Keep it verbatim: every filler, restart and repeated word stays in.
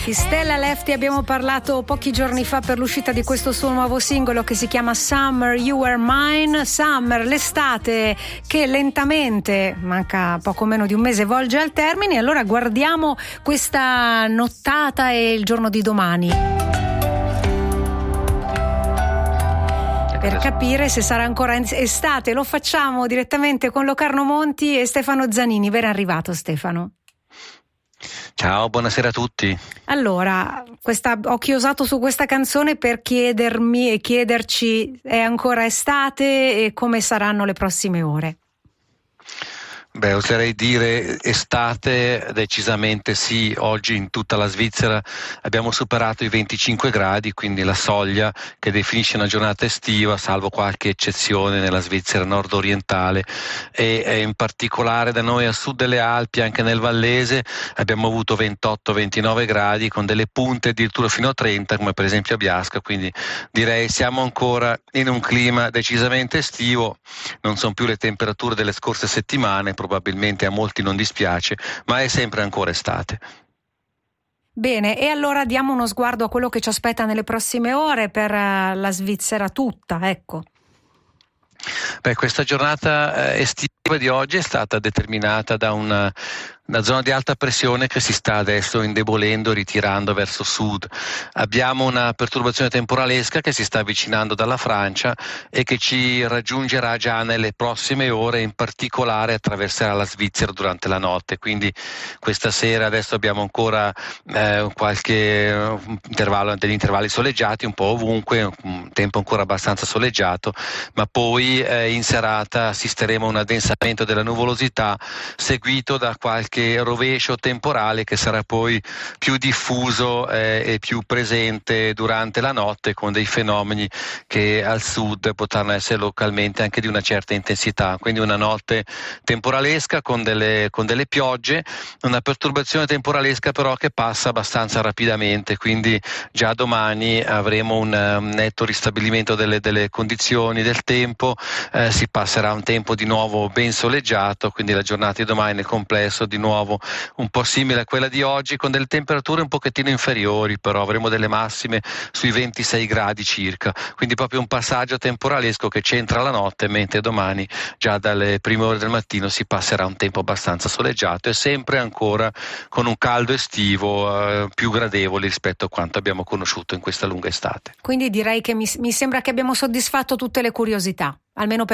Di Stella Lefty abbiamo parlato pochi giorni fa per l'uscita di questo suo nuovo singolo che si chiama Summer You Were Mine. Summer, l'estate che lentamente, manca poco meno di un mese, volge al termine. Allora guardiamo questa nottata e il giorno di domani per capire se sarà ancora estate. Lo facciamo direttamente con Locarno Monti e Stefano Zanini. Ben arrivato, Stefano. Ciao, buonasera a tutti. Allora, questa, ho chiosato su questa canzone per chiedermi e chiederci: è ancora estate e come saranno le prossime ore? Beh, oserei dire estate, decisamente sì. Oggi in tutta la Svizzera abbiamo superato i venticinque gradi, quindi la soglia che definisce una giornata estiva, salvo qualche eccezione nella Svizzera nord-orientale e, e in particolare da noi a sud delle Alpi, anche nel Vallese, abbiamo avuto ventotto ventinove gradi con delle punte addirittura fino a trenta, come per esempio a Biasca, quindi direi siamo ancora in un clima decisamente estivo. Non sono più le temperature delle scorse settimane, probabilmente a molti non dispiace, ma è sempre ancora estate. Bene, e allora diamo uno sguardo a quello che ci aspetta nelle prossime ore per uh, la Svizzera tutta, ecco. Beh, questa giornata eh, estiva di oggi è stata determinata da una, una zona di alta pressione che si sta adesso indebolendo, ritirando verso sud. Abbiamo una perturbazione temporalesca che si sta avvicinando dalla Francia e che ci raggiungerà già nelle prossime ore, in particolare attraverserà la Svizzera durante la notte. Quindi questa sera adesso abbiamo ancora eh, qualche intervallo, degli intervalli soleggiati un po' ovunque, un tempo ancora abbastanza soleggiato, ma poi eh, in serata assisteremo a un addensamento della nuvolosità seguito da qualche rovescio temporale che sarà poi più diffuso eh, e più presente durante la notte, con dei fenomeni che al sud potranno essere localmente anche di una certa intensità. Quindi una notte temporalesca con delle, con delle piogge, una perturbazione temporalesca però che passa abbastanza rapidamente, quindi già domani avremo un, un netto ristabilimento delle, delle condizioni del tempo, eh, si passerà a un tempo di nuovo ben soleggiato, quindi la giornata di domani nel complesso di nuovo un po' simile a quella di oggi, con delle temperature un pochettino inferiori, però avremo delle massime sui ventisei gradi circa, quindi proprio un passaggio temporalesco che c'entra la notte, mentre domani già dalle prime ore del mattino si passerà a un tempo abbastanza soleggiato e sempre ancora con un caldo estivo eh, più gradevole rispetto a quanto abbiamo conosciuto in questa lunga estate. Quindi direi che mi, mi sembra che abbiamo soddisfatto tutte le curiosità, almeno per